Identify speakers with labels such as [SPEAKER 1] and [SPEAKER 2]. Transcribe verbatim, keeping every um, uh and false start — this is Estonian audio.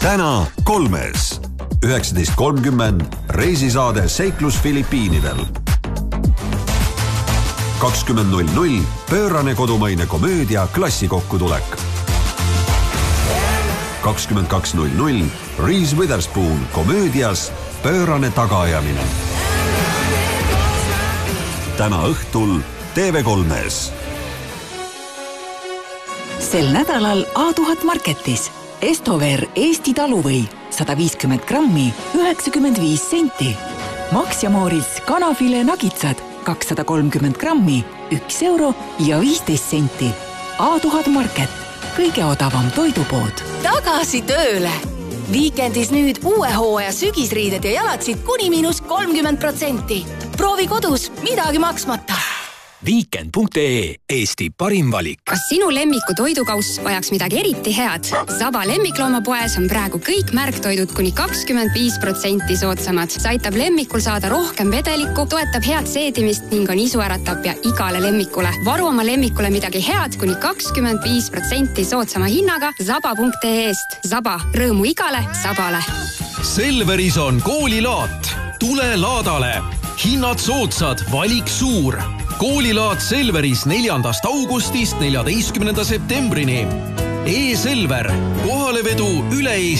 [SPEAKER 1] täna kolmes. üheksateist kolmkümmend reisisaade Seiklus Filipiinidel. kakskümmend null null pöörane kodumaine komöödia Klassikokkutulek. kakskümmend kaks null null Reese Witherspoon komöödias Pöörane tagaajamine. Täna õhtul T V kolmes.
[SPEAKER 2] Sel nädalal A tuhat Marketis Estover Eesti taluvõi sada viiskümmend grammi üheksakümmend viis senti. Max ja Moritz kanafile nagitsad kakssada kolmkümmend grammi üks euro ja viisteist senti. A tuhat Market, kõige odavam toidupood.
[SPEAKER 3] Tagasi tööle! Viikendis nüüd uue hooaja sügisriided ja jalatsid kuni miinus kolmkümmend protsenti. Proovi kodus, midagi maksmata.
[SPEAKER 4] Weekend punkt ee, Eesti parim valik.
[SPEAKER 5] Kas sinu lemmiku toidukauss vajaks midagi eriti head? Saba lemmikloomapoes on praegu kõik märktoidud kuni kakskümmend viis protsenti soodsamad. See aitab lemmikul saada rohkem vedelikku, toetab head seedimist ning on isuäratapja igale lemmikule. Varu oma lemmikule midagi head kuni kakskümmend viis protsenti soodsama hinnaga saba punkt ee-st. Saba, rõõmu igale sabale.
[SPEAKER 6] Selveris on koolilaat. Tule laadale. Hinnad soodsad, valik suur. Koolilaat Selveris neljandast augustist neljateistkümnenda septembrini. E-Selver, kohalevedu üle Eesti.